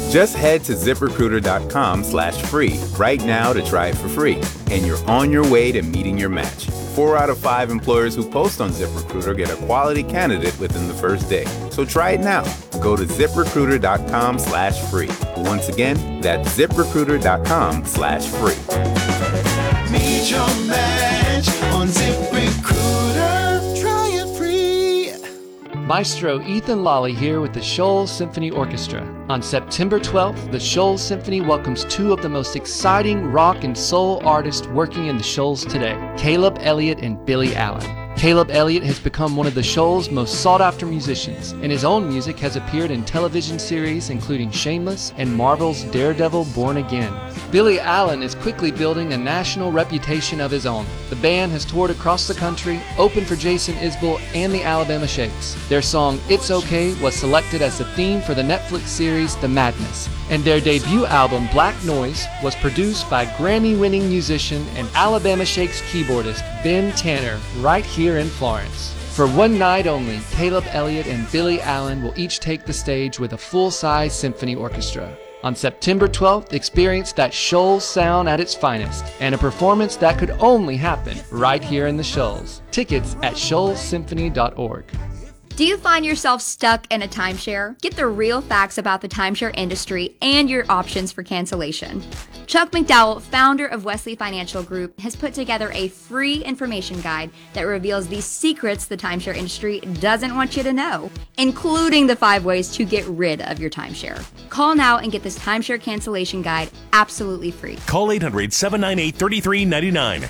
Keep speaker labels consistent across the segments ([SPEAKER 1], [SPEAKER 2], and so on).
[SPEAKER 1] Just head to ZipRecruiter.com/free right now to try it for free, and you're on your way to meeting your match. 4 out of 5 employers who post on ZipRecruiter get a quality candidate within the first day. So try it now. Go to ZipRecruiter.com/free. Once again, that's ZipRecruiter.com/free.
[SPEAKER 2] Meet your match on ZipRecruiter. Try it free.
[SPEAKER 3] Maestro Ethan Lawley here with the Shoals Symphony Orchestra. On September 12th, the Shoals Symphony welcomes 2 of the most exciting rock and soul artists working in the Shoals today, Caleb Elliott and Billy Allen. Caleb Elliott has become one of the Shoals' most sought-after musicians, and his own music has appeared in television series including Shameless and Marvel's Daredevil Born Again. Billy Allen is quickly building a national reputation of his own. The band has toured across the country, opened for Jason Isbell and the Alabama Shakes. Their song It's Okay was selected as the theme for the Netflix series The Madness, and their debut album Black Noise was produced by Grammy-winning musician and Alabama Shakes keyboardist Ben Tanner right here in Florence. For one night only, Caleb Elliott and Billy Allen will each take the stage with a full-size symphony orchestra. On September 12th, experience that Shoals sound at its finest, and a performance that could only happen right here in the Shoals. Tickets at shoalssymphony.org.
[SPEAKER 4] Do you find yourself stuck in a timeshare? Get the real facts about the timeshare industry and your options for cancellation. Chuck McDowell, founder of Wesley Financial Group, has put together a free information guide that reveals the secrets the timeshare industry doesn't want you to know, including the 5 ways to get rid of your timeshare. Call now and get this timeshare cancellation guide absolutely free.
[SPEAKER 5] Call 800-798-3399.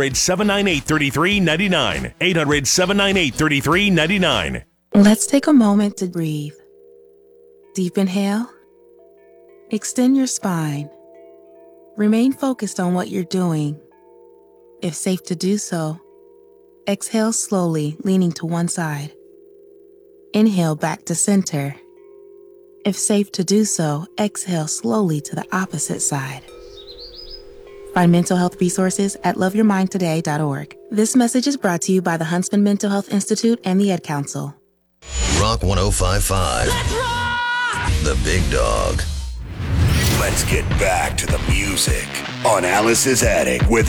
[SPEAKER 5] 800-798-3399. 800-798-3399.
[SPEAKER 6] Let's take a moment to breathe. Deep inhale. Extend your spine. Remain focused on what you're doing. If safe to do so, exhale slowly, leaning to one side. Inhale back to center. If safe to do so, exhale slowly to the opposite side. Find mental health resources at loveyourmindtoday.org. This message is brought to you by the Huntsman Mental Health Institute and the Ed Council.
[SPEAKER 7] Rock 105.5. Let's rock! The Big Dog.
[SPEAKER 8] Let's get back to the music on Alice's Attic with